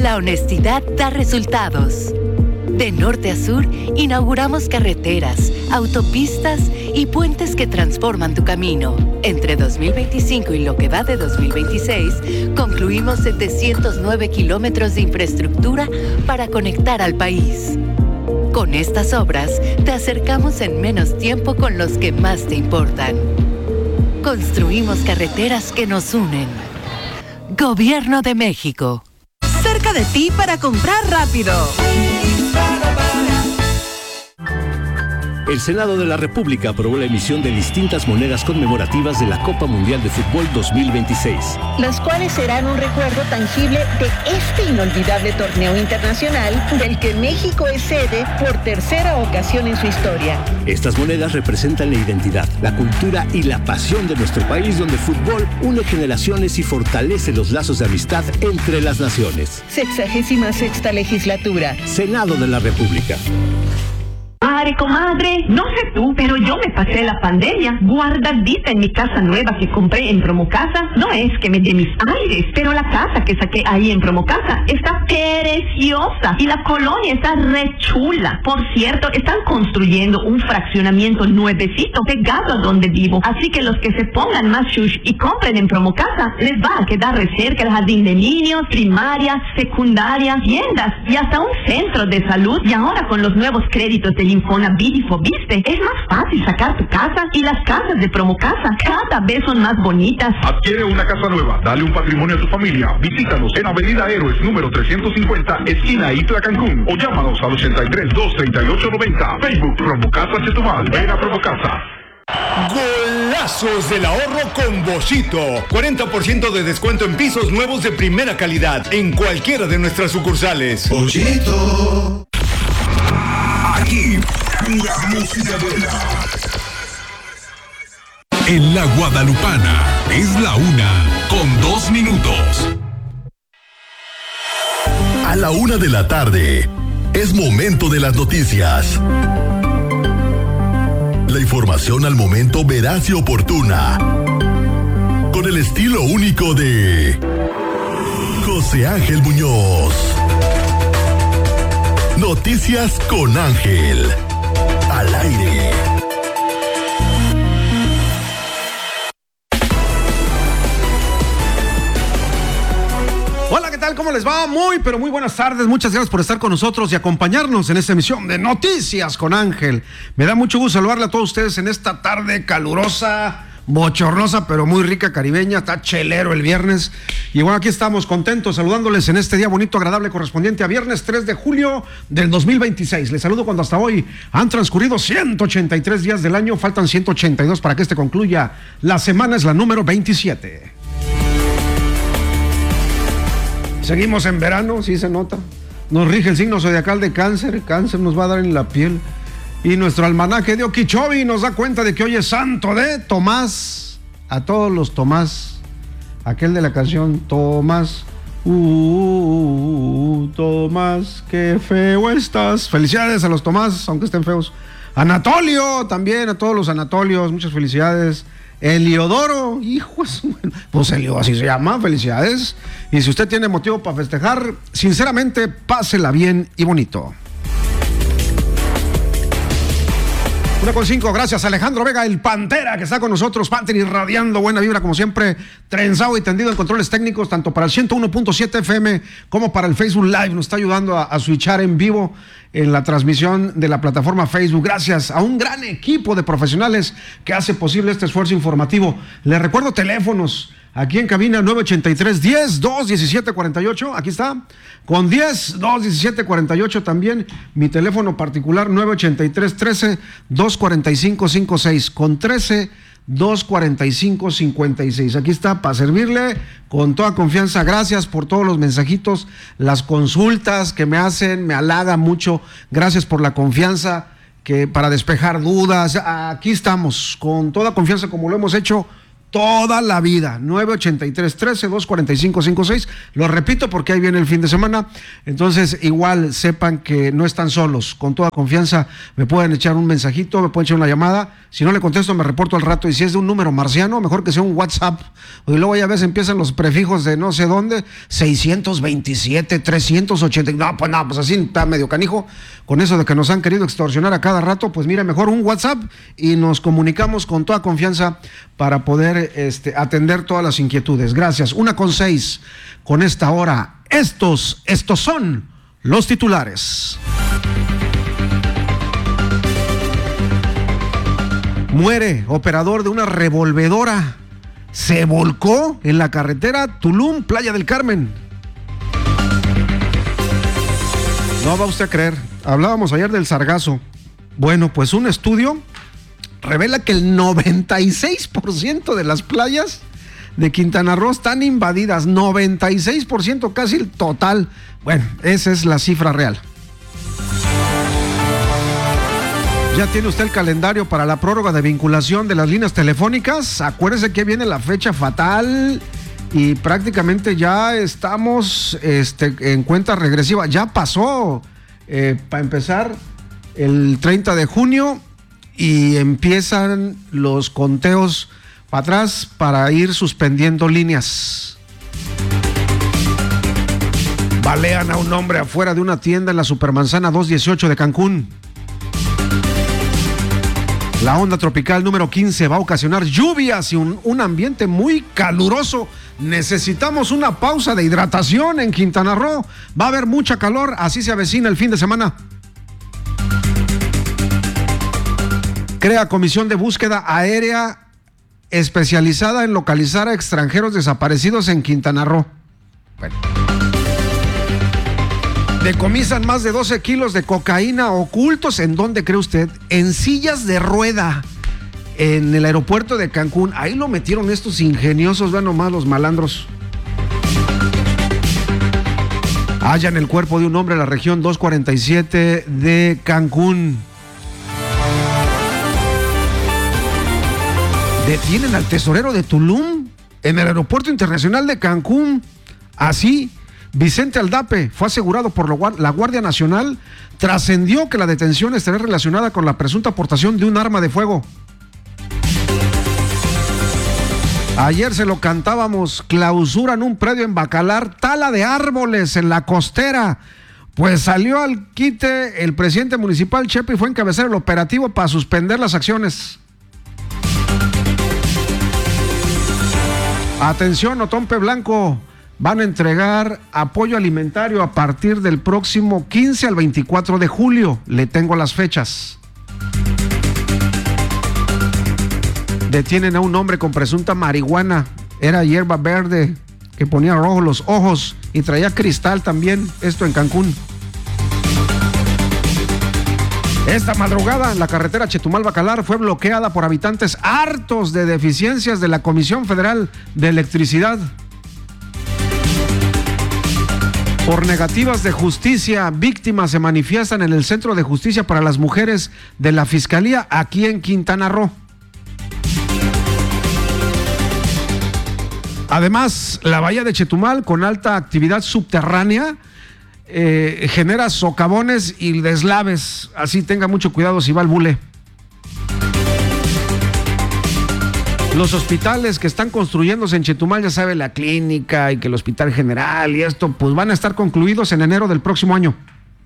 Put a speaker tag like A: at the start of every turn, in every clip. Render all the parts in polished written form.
A: La honestidad da resultados. De norte a sur, inauguramos carreteras, autopistas y puentes que transforman tu camino. Entre 2025 y lo que va de 2026, concluimos 709 kilómetros de infraestructura para conectar al país. Con estas obras, te acercamos en menos tiempo con los que más te importan. Construimos carreteras que nos unen. Gobierno de México.
B: Cerca de ti para comprar rápido.
C: El Senado de la República aprobó la emisión de distintas monedas conmemorativas de la Copa Mundial de Fútbol 2026.
D: Las cuales serán un recuerdo tangible de este inolvidable torneo internacional del que México es sede por tercera ocasión en su historia.
C: Estas monedas representan la identidad, la cultura y la pasión de nuestro país, donde el fútbol une generaciones y fortalece los lazos de amistad entre las naciones.
D: 66ª legislatura.
C: Senado de la República.
E: Comadre, no sé tú, pero yo me pasé la pandemia guardadita en mi casa nueva que compré en Promocasa. No es que me dé mis aires, pero la casa que saqué ahí en Promocasa está preciosa y la colonia está re chula. Por cierto, están construyendo un fraccionamiento nuevecito pegado a donde vivo, así que los que se pongan más shush y compren en Promocasa, les va a quedar re cerca el jardín de niños, primaria, secundaria, tiendas y hasta un centro de salud. Y ahora con los nuevos créditos del Infonavit y Fobiste, es más fácil sacar tu casa, y las casas de Promocasa cada vez son más bonitas.
F: Adquiere una casa nueva, dale un patrimonio a tu familia. Visítanos en Avenida Héroes número 350, esquina Itla, Cancún, o llámanos al 83-238-90. Facebook Promocasa Chetumal. Ven a Promocasa.
G: Golazos del ahorro con Boschito. 40% de descuento en pisos nuevos de primera calidad en cualquiera de nuestras sucursales.
H: Boschito. Aquí, la música buena. En la Guadalupana es la 1:02. A la 1 de la tarde es momento de las noticias. La información al momento veraz y oportuna. Con el estilo único de José Ángel Muñoz. Noticias con Ángel. Al aire.
I: Hola, ¿qué tal? ¿Cómo les va? Muy buenas tardes. Muchas gracias por estar con nosotros y acompañarnos en esta emisión de Noticias con Ángel. Me da mucho gusto saludarle a todos ustedes en esta tarde calurosa, bochornosa, pero muy rica, caribeña. Está chelero el viernes. Y bueno, aquí estamos contentos saludándoles en este día bonito, agradable, correspondiente a viernes 3 de julio del 2026. Les saludo cuando hasta hoy han transcurrido 183 días del año. Faltan 182 para que este concluya. La semana es la número 27. Seguimos en verano, sí se nota. Nos rige el signo zodiacal de Cáncer. Cáncer nos va a dar en la piel. Y nuestro almanaque de Okeechobee nos da cuenta de que hoy es santo de Tomás. A todos los Tomás. Aquel de la canción Tomás. Tomás, qué feo estás. Felicidades a los Tomás, aunque estén feos. Anatolio, también a todos los Anatolios, muchas felicidades. Eliodoro, hijo, pues Elio, así se llama, felicidades. Y si usted tiene motivo para festejar, sinceramente, pásela bien y bonito. 1:05, gracias a Alejandro Vega, el Pantera, que está con nosotros. Panther irradiando buena vibra, como siempre, trenzado y tendido en controles técnicos, tanto para el 101.7 FM como para el Facebook Live. Nos está ayudando a switchar en vivo en la transmisión de la plataforma Facebook. Gracias a un gran equipo de profesionales que hace posible este esfuerzo informativo. Les recuerdo teléfonos. Aquí en cabina 983-10-2-17-48, aquí está, con 10-2-17-48 también, mi teléfono particular 983-13-245-56, con 13-245-56, aquí está, para servirle con toda confianza. Gracias por todos los mensajitos, las consultas que me hacen, me halaga mucho, gracias por la confianza, que para despejar dudas, aquí estamos, con toda confianza como lo hemos hecho toda la vida. 983-13-245-56. Lo repito porque ahí viene el fin de semana. Entonces, igual sepan que no están solos. Con toda confianza me pueden echar un mensajito, me pueden echar una llamada. Si no le contesto, me reporto al rato. Y si es de un número marciano, mejor que sea un WhatsApp. Y luego ya a veces empiezan los prefijos de no sé dónde, 627, 380. No, pues así está medio canijo. Con eso de que nos han querido extorsionar a cada rato, pues mira, mejor un WhatsApp y nos comunicamos con toda confianza para poder atender todas las inquietudes. Gracias. 1:06 con esta hora. Estos son los titulares. Muere operador de una revolvedora. Se volcó en la carretera Tulum, Playa del Carmen. No va usted a creer. Hablábamos ayer del sargazo. Bueno, pues un estudio revela que el 96% de las playas de Quintana Roo están invadidas. 96%, casi el total. Bueno, esa es la cifra real. ¿Ya tiene usted el calendario para la prórroga de vinculación de las líneas telefónicas? Acuérdese que viene la fecha fatal y prácticamente ya estamos en cuenta regresiva. Ya pasó, para empezar, el 30 de junio y empiezan los conteos para atrás para ir suspendiendo líneas. Balean a un hombre afuera de una tienda en la Supermanzana 218 de Cancún. La onda tropical número 15 va a ocasionar lluvias y un ambiente muy caluroso. Necesitamos una pausa de hidratación en Quintana Roo. Va a haber mucha calor, así se avecina el fin de semana. Crea comisión de búsqueda aérea especializada en localizar a extranjeros desaparecidos en Quintana Roo. Bueno. Decomisan más de 12 kilos de cocaína ocultos. ¿En dónde cree usted? En sillas de rueda, en el aeropuerto de Cancún. Ahí lo metieron estos ingeniosos, vean nomás los malandros. Hallan el cuerpo de un hombre en la región 247 de Cancún. Detienen al tesorero de Tulum en el aeropuerto internacional de Cancún. Así, Vicente Aldape fue asegurado por la Guardia Nacional. Trascendió que la detención estaría relacionada con la presunta aportación de un arma de fuego. Ayer se lo cantábamos, clausuran un predio en Bacalar, tala de árboles en la costera. Pues salió al quite el presidente municipal Chepe y fue a encabezar el operativo para suspender las acciones. Atención, Otompe Blanco. Van a entregar apoyo alimentario a partir del próximo 15 al 24 de julio. Le tengo las fechas. Detienen a un hombre con presunta marihuana. Era hierba verde que ponía rojos los ojos y traía cristal también. Esto en Cancún. Esta madrugada, la carretera Chetumal-Bacalar fue bloqueada por habitantes hartos de deficiencias de la Comisión Federal de Electricidad. Por negativas de justicia, víctimas se manifiestan en el Centro de Justicia para las Mujeres de la Fiscalía aquí en Quintana Roo. Además, la bahía de Chetumal, con alta actividad subterránea, genera socavones y deslaves. Así tenga mucho cuidado si va al bule. Los hospitales que están construyéndose en Chetumal, ya sabe, la clínica y que el Hospital General y esto, pues van a estar concluidos en enero del próximo año.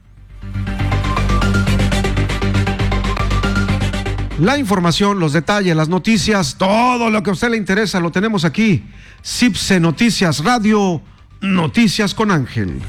I: La información, los detalles, las noticias, todo lo que a usted le interesa lo tenemos aquí. CIPSE Noticias Radio, Noticias con Ángel.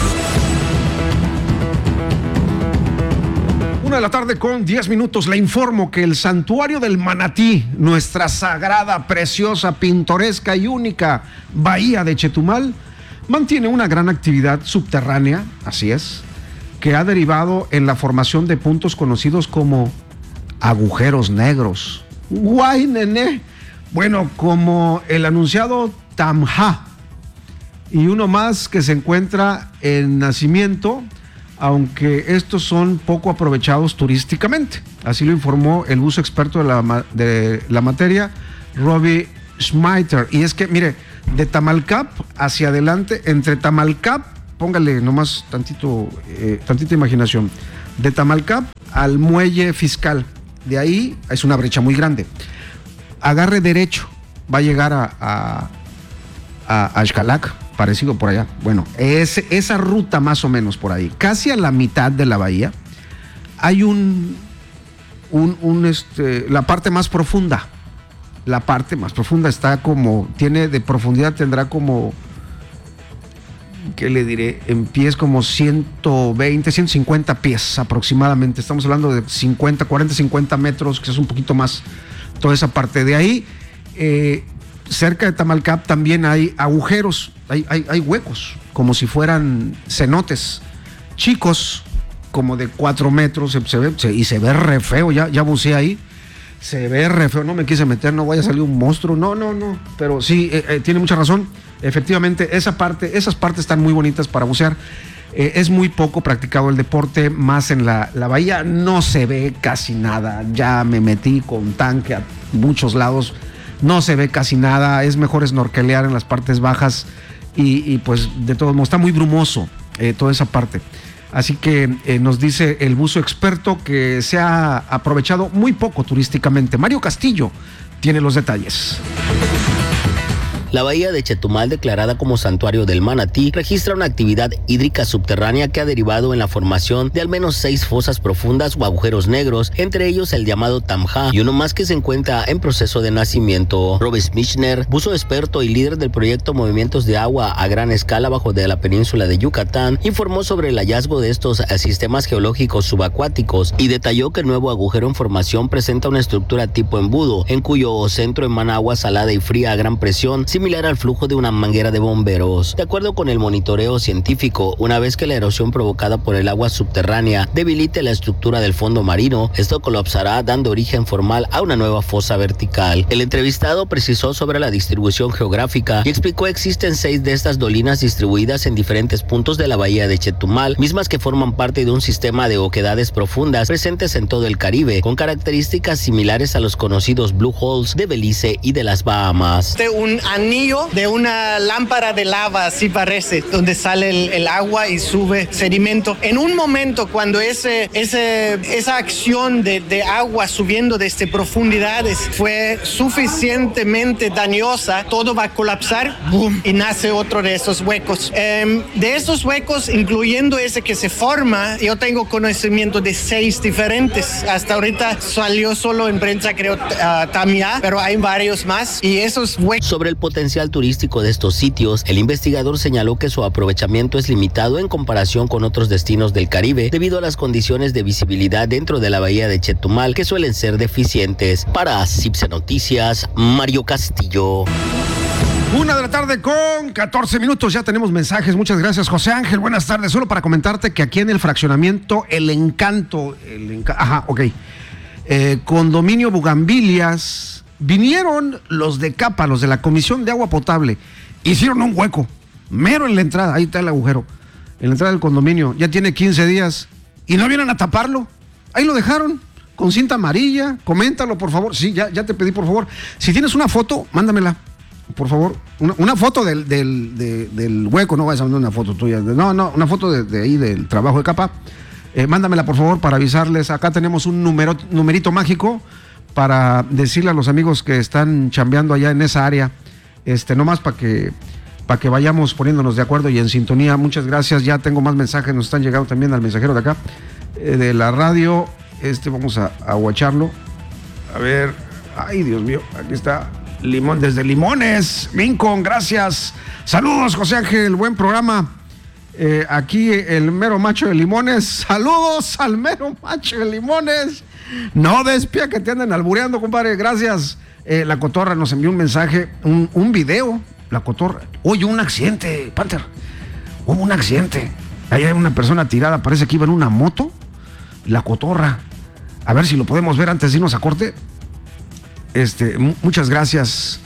I: 1:10 p.m. Le informo que el Santuario del Manatí, nuestra sagrada, preciosa, pintoresca y única bahía de Chetumal, mantiene una gran actividad subterránea, así es, que ha derivado en la formación de puntos conocidos como agujeros negros. ¡Guay, nené! Bueno, como el anunciado Tamja y uno más que se encuentra en Nacimiento, aunque estos son poco aprovechados turísticamente. Así lo informó el buzo experto de la materia, Robbie Schmeiter. Y es que, mire, de Tamalcap hacia adelante, entre Tamalcap, póngale nomás tantita imaginación, de Tamalcap al muelle Fiscal. De ahí es una brecha muy grande. Agarre derecho, va a llegar a Xcalac, parecido por allá. Bueno, esa ruta más o menos por ahí, casi a la mitad de la bahía, hay la parte más profunda. La parte más profunda está como, tiene de profundidad, tendrá como, ¿qué le diré? En pies como 120, 150 pies aproximadamente. Estamos hablando de 40, 50 metros, que es un poquito más toda esa parte. De ahí, cerca de Tamalcap también hay agujeros, hay huecos, como si fueran cenotes chicos, como de 4 metros, y se ve re feo, ya buceé ahí. Se ve re feo, no me quise meter, no vaya a salir un monstruo, no, pero sí, tiene mucha razón, efectivamente, esas partes están muy bonitas para bucear, es muy poco practicado el deporte, más en la bahía, no se ve casi nada, ya me metí con tanque a muchos lados, no se ve casi nada, es mejor snorkelear en las partes bajas y pues de todos modos, está muy brumoso toda esa parte. Así que nos dice el buzo experto que se ha aprovechado muy poco turísticamente. Mario Castillo tiene los detalles.
J: La bahía de Chetumal, declarada como santuario del manatí, registra una actividad hídrica subterránea que ha derivado en la formación de al menos 6 fosas profundas o agujeros negros, entre ellos el llamado Tamja y uno más que se encuentra en proceso de nacimiento. Rob Schmichner, buzo experto y líder del proyecto Movimientos de Agua a Gran Escala bajo de la península de Yucatán, informó sobre el hallazgo de estos sistemas geológicos subacuáticos y detalló que el nuevo agujero en formación presenta una estructura tipo embudo, en cuyo centro emana agua salada y fría a gran presión, similar al flujo de una manguera de bomberos. De acuerdo con el monitoreo científico, una vez que la erosión provocada por el agua subterránea debilite la estructura del fondo marino, esto colapsará dando origen formal a una nueva fosa vertical. El entrevistado precisó sobre la distribución geográfica y explicó que existen 6 de estas dolinas distribuidas en diferentes puntos de la bahía de Chetumal, mismas que forman parte de un sistema de oquedades profundas presentes en todo el Caribe, con características similares a los conocidos Blue Holes de Belice y de las Bahamas.
K: Un anillo de una lámpara de lava, así parece, donde sale el agua y sube sedimento. En un momento, cuando esa acción de agua subiendo desde profundidades fue suficientemente dañosa, todo va a colapsar, ¡boom!, y nace otro de esos huecos. De esos huecos, incluyendo ese que se forma, yo tengo conocimiento de 6 diferentes. Hasta ahorita salió solo en prensa, creo, Tamia, pero hay varios más. Y esos huecos...
J: Sobre el potencial turístico de estos sitios, el investigador señaló que su aprovechamiento es limitado en comparación con otros destinos del Caribe debido a las condiciones de visibilidad dentro de la bahía de Chetumal que suelen ser deficientes. Para CIPSE Noticias, Mario Castillo.
I: 1:00 p.m. con 14 minutos, ya tenemos mensajes, muchas gracias José Ángel, buenas tardes, solo para comentarte que aquí en el fraccionamiento Condominio Bugambilias, vinieron los de CAPA, los de la Comisión de Agua Potable, hicieron un hueco, mero en la entrada, ahí está el agujero, en la entrada del condominio, ya tiene 15 días, y no vienen a taparlo, ahí lo dejaron, con cinta amarilla, coméntalo por favor, sí, ya te pedí por favor, si tienes una foto, mándamela, por favor, una foto del hueco, no vayas a mandar una foto tuya, una foto de ahí del trabajo de CAPA, mándamela por favor para avisarles, acá tenemos un numerito mágico, para decirle a los amigos que están chambeando allá en esa área, nomás para que vayamos poniéndonos de acuerdo y en sintonía. Muchas gracias, ya tengo más mensajes, nos están llegando también al mensajero de acá, de la radio, vamos a guacharlo, a ver, ay Dios mío, aquí está, Limón, desde Limones, Lincoln, gracias, saludos José Ángel, buen programa, aquí el mero macho de Limones, saludos al mero macho de Limones. No despía que te andan albureando, compadre, gracias. La Cotorra nos envió un mensaje, un video, la Cotorra. Oye, un accidente, Panther. Hubo un accidente. Ahí hay una persona tirada, parece que iba en una moto. La Cotorra. A ver si lo podemos ver antes de irnos a corte. Muchas gracias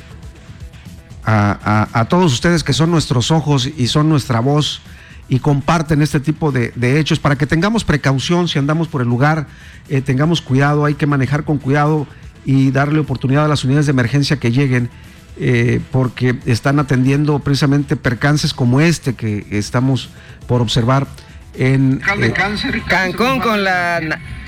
I: a todos ustedes que son nuestros ojos y son nuestra voz y comparten este tipo de hechos para que tengamos precaución si andamos por el lugar, tengamos cuidado, hay que manejar con cuidado y darle oportunidad a las unidades de emergencia que lleguen. porque están atendiendo precisamente percances como este que estamos por observar en
L: Cancún con la